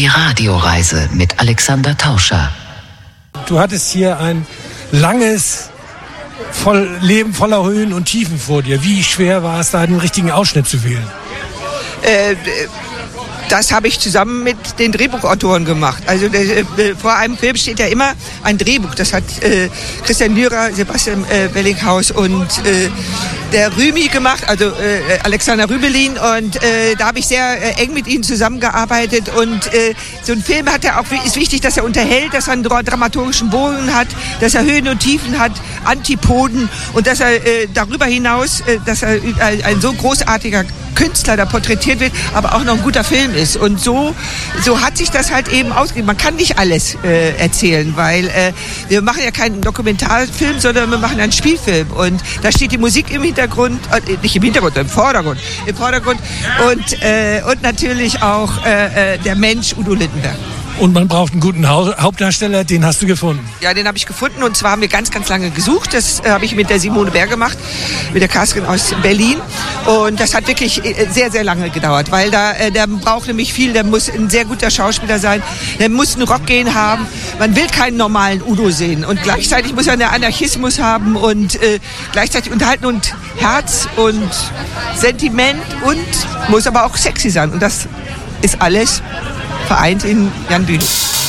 Die Radioreise mit Alexander Tauscher. Du hattest hier ein langes Leben voller Höhen und Tiefen vor dir. Wie schwer war es, da den richtigen Ausschnitt zu wählen? Das habe ich zusammen mit den Drehbuchautoren gemacht. Also vor einem Film steht ja immer ein Drehbuch. Das hat Christian Dürer, Sebastian Wellinghaus und der Rümi gemacht, also Alexander Rübelin. Und da habe ich sehr eng mit ihnen zusammengearbeitet. Und so ein Film hat ja auch, ist wichtig, dass er unterhält, dass er einen dramaturgischen Bogen hat, dass er Höhen und Tiefen hat, Antipoden und dass er darüber hinaus, dass er ein so großartiger Künstler da porträtiert wird, aber auch noch ein guter Film ist. Und so hat sich das halt eben ausgegeben. Man kann nicht alles erzählen, weil wir machen ja keinen Dokumentarfilm, sondern wir machen einen Spielfilm. Und da steht die Musik im Hintergrund, nicht im Hintergrund, im Vordergrund. Und natürlich auch der Mensch Udo Lindenberg. Und man braucht einen guten Hauptdarsteller, den hast du gefunden? Ja, den habe ich gefunden und zwar haben wir ganz, ganz lange gesucht. Das habe ich mit der Simone Bär gemacht, mit der Casterin aus Berlin. Und das hat wirklich sehr, sehr lange gedauert, weil der braucht nämlich viel, der muss ein sehr guter Schauspieler sein, der muss einen Rockgehen haben. Man will keinen normalen Udo sehen und gleichzeitig muss er einen Anarchismus haben und gleichzeitig unterhalten und Herz und Sentiment und muss aber auch sexy sein. Und das ist alles vereint in Jan Bülow.